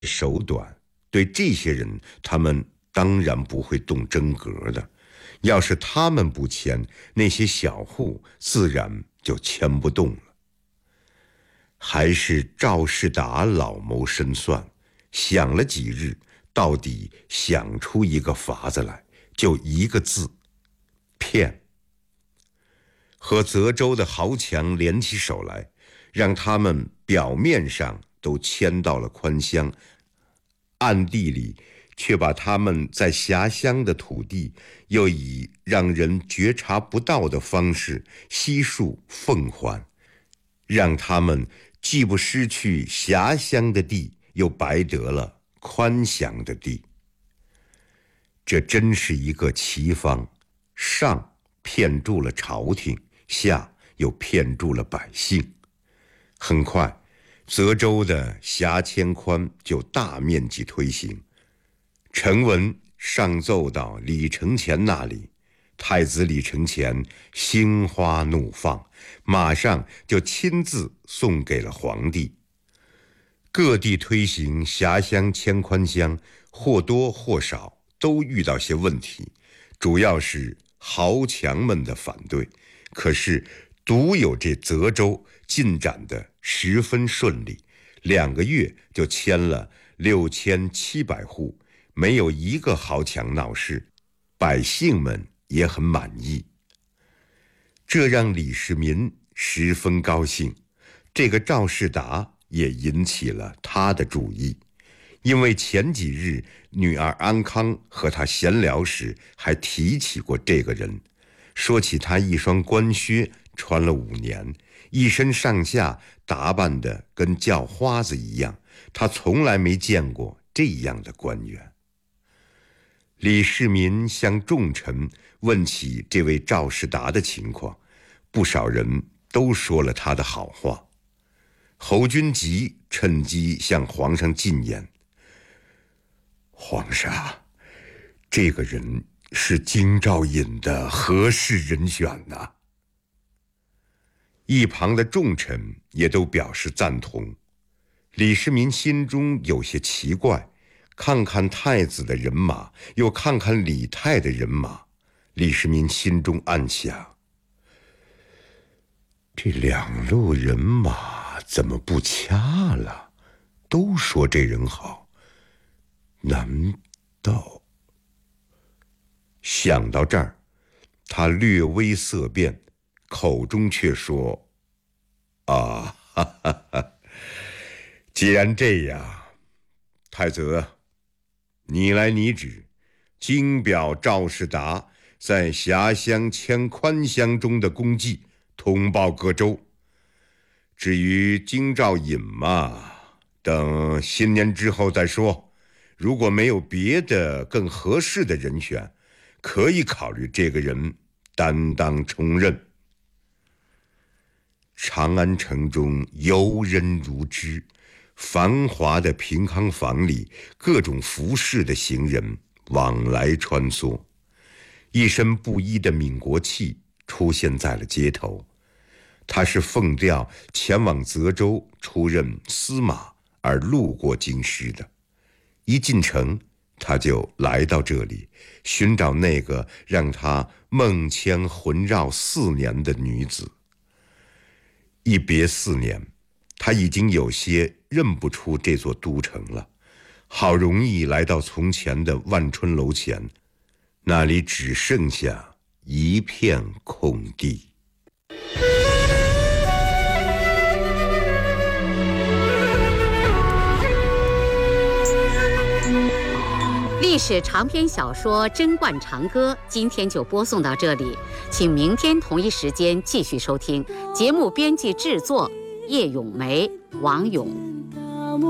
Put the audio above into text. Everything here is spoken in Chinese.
手短，对这些人，他们当然不会动真格的。要是他们不签，那些小户自然就签不动了。还是赵世达老谋深算，想了几日，到底想出一个法子来，就一个字：骗。和泽州的豪强联起手来，让他们表面上都迁到了宽乡，暗地里却把他们在辖乡的土地又以让人觉察不到的方式悉数奉还，让他们既不失去辖乡的地，又白得了宽乡的地。这真是一个奇方，上骗住了朝廷，下又骗住了百姓。很快，泽州的辖迁宽就大面积推行。陈文上奏到李承乾那里，太子李承乾心花怒放，马上就亲自送给了皇帝。各地推行辖乡迁宽乡，或多或少都遇到些问题，主要是豪强们的反对。可是独有这泽州进展得十分顺利，2个月就迁了6700户，没有一个豪强闹事，百姓们也很满意。这让李世民十分高兴，这个赵世达也引起了他的注意，因为前几日女儿安康和他闲聊时还提起过这个人，说起他一双官靴穿了5年，一身上下打扮得跟叫花子一样，他从来没见过这样的官员。李世民向众臣问起这位赵世达的情况，不少人都说了他的好话。侯君集趁机向皇上进言：皇上，这个人是京兆尹的合适人选呐。一旁的众臣也都表示赞同。李世民心中有些奇怪，看看太子的人马，又看看李泰的人马，李世民心中暗想：这2路人马怎么不掐了？都说这人好，难道……想到这儿，他略微色变，口中却说：哈哈，既然这样，太子，你来拟旨，京表赵世达在辖乡迁宽乡中的功绩，通报各州。至于京兆尹嘛，等新年之后再说。如果没有别的更合适的人选，可以考虑这个人担当充任。长安城中游人如织，繁华的平康坊里，各种服饰的行人往来穿梭。一身布衣的闵国器出现在了街头，他是奉调前往泽州出任司马而路过京师的。一进城，他就来到这里，寻找那个让他梦牵魂绕4年的女子。一别4年，他已经有些认不出这座都城了。好容易来到从前的万春楼前，那里只剩下一片空地。 历史长篇小说《贞观长歌》今天就播送到这里，请明天同一时间继续收听。节目编辑制作叶咏梅、王勇。